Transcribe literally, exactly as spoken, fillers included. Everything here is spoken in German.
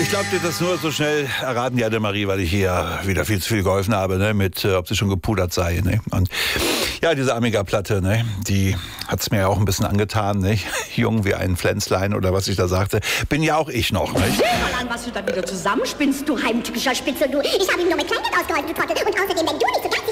Ich glaube dir das nur so schnell erraten, die Annemarie, weil ich hier wieder viel zu viel geholfen habe, ne, mit, äh, ob sie schon gepudert sei. Ne? Und ja, diese Amiga-Platte, ne, die hat es mir ja auch ein bisschen angetan, ne? Jung wie ein Pflänzlein oder was ich da sagte. Bin ja auch ich noch, nicht? Mal an, was du da wieder zusammenspinnst, du heimtückischer Spitzel, du. Ich habe ihm nur mit Kleingeld ausgeholfen, du Trottel. Und außerdem, wenn du nicht so ganz